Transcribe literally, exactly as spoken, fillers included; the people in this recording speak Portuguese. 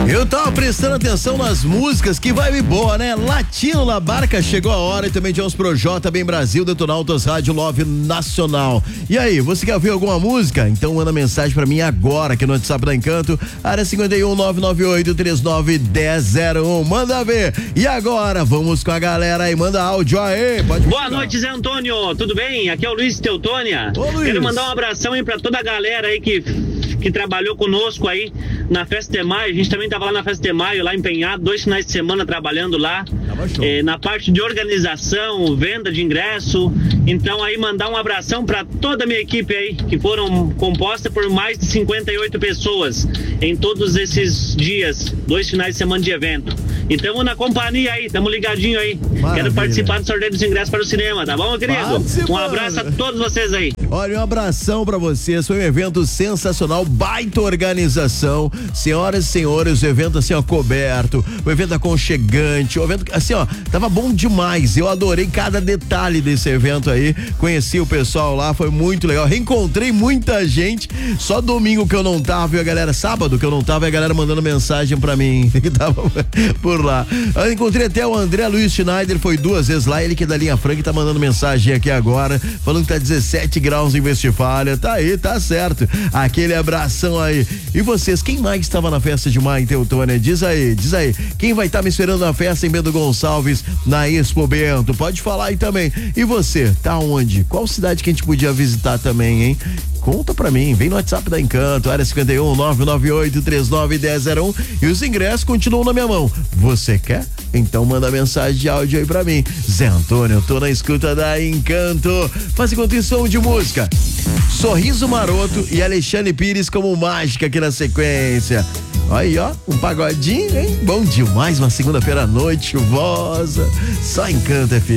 Eu tava prestando atenção nas músicas, que vibe boa, né? Latino La Barca, chegou a hora, e também Jones Projota, Bem Brasil, Detonautas Rádio Love Nacional. E aí, você quer ouvir alguma música? Então manda mensagem pra mim agora, aqui no WhatsApp da Encanto, área cinquenta e um, nove nove oito, três nove um zero zero um. Manda ver. E agora, vamos com a galera aí, manda áudio aí. Pode Boa noite, Zé Antônio, tudo bem? Aqui é o Luiz Teutônia. Ô, Luiz. Quero mandar um abração aí pra toda a galera aí que, que trabalhou conosco aí na Festa de Maio. A gente também tava lá na Festa de Maio, lá empenhado, dois finais de semana trabalhando lá, eh, na parte de organização, venda de ingresso. Então aí mandar um abração para toda a minha equipe aí, que foram composta por mais de cinquenta e oito pessoas em todos esses dias, dois finais de semana de evento. E tamo na companhia aí, tamo ligadinho aí. Maravilha. Quero participar do sorteio dos ingressos para o cinema, tá bom, meu querido? Um abraço a todos vocês aí. Olha, um abração pra vocês, foi um evento sensacional, baita organização, senhoras e senhores, o evento assim, ó, coberto, o evento aconchegante, o evento, assim, ó, tava bom demais, eu adorei cada detalhe desse evento aí, conheci o pessoal lá, foi muito legal, reencontrei muita gente, só domingo que eu não tava, e a galera, sábado que eu não tava, e a galera mandando mensagem pra mim, que tava por lá. Eu encontrei até o André Luiz Schneider, foi duas vezes lá, ele que é da linha Franca, tá mandando mensagem aqui agora, falando que tá dezessete graus em Westfália, tá aí, tá certo, aquele abração aí. E vocês, quem mais estava na festa de Maio em Teutônia? Diz aí, diz aí, quem vai estar tá me esperando na festa em Bento Gonçalves, na Expo Bento? Pode falar aí também. E você, tá onde? Qual cidade que a gente podia visitar também, hein? Conta pra mim, vem no WhatsApp da Encanto, área cinquenta e um, nove nove oito, três nove um zero zero um, e os ingressos continuam na minha mão. Você quer? Então manda mensagem de áudio aí pra mim. Zé Antônio, eu tô na escuta da Encanto. Faz enquanto isso, som de música. Sorriso Maroto e Alexandre Pires como mágica aqui na sequência. Aí, ó, um pagodinho, hein? Bom demais, uma segunda-feira à noite chuvosa. Só Encanto, F M.